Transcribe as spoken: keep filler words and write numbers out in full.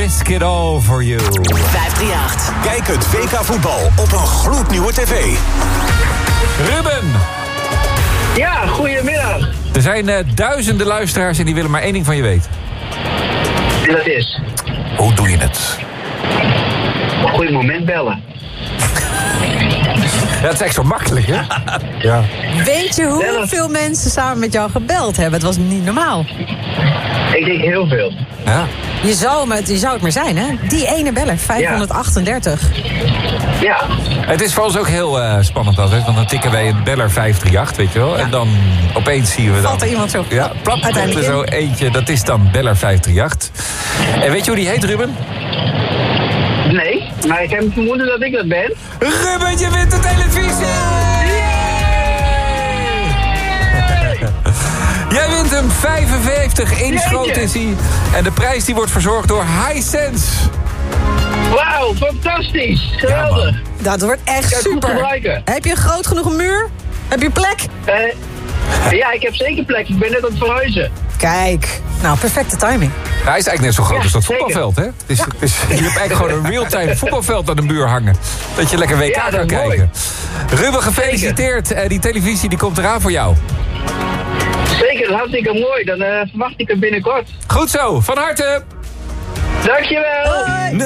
risk it all for you. vijf drie acht. Kijk het W K voetbal op een gloednieuwe tv. Ruben! Ja, goedemiddag. Er zijn uh, duizenden luisteraars en die willen maar één ding van je weten. En dat is? Hoe doe je het? Op een goed moment bellen. Ja, dat is echt zo makkelijk, hè? Ja. Weet je hoeveel mensen samen met jou gebeld hebben? Het was niet normaal. Ik denk heel veel. Ja. Je zou het, je zou het maar zijn, hè? Die ene beller, vijfhonderdachtendertig. Ja. Het is voor ons ook heel uh, spannend altijd, want dan tikken wij een beller vijf drie acht, weet je wel. Ja. En dan opeens zien we dan... Valt er iemand zo Ja, plap, uiteindelijk er zo eentje, dat is dan beller vijf drie acht. En weet je hoe die heet, Ruben? Nee, maar ik heb het vermoeden dat ik dat ben. Ruben, je wint de televisie! Jij wint hem vijfenvijftig inch groot is hij. En de prijs die wordt verzorgd door Hisense. Wauw, fantastisch. Geweldig. Ja, dat wordt echt Kan ik goed super. gebruiken. Heb je groot genoeg een muur? Heb je plek? Uh, ja, ik heb zeker plek. Ik ben net aan het verhuizen. Kijk, nou, perfecte timing. Nou, hij is eigenlijk net zo groot Ja, als dat zeker. voetbalveld, hè? Het is, het is, je hebt eigenlijk gewoon een real-time voetbalveld aan de muur hangen. Dat je lekker W K Ja, dat kan is mooi. kijken. Ruben, gefeliciteerd. Uh, die televisie die komt eraan voor jou. Zeker, dat is hartstikke mooi. Dan uh, verwacht ik het binnenkort. Goed zo, van harte. Dankjewel. Hoi.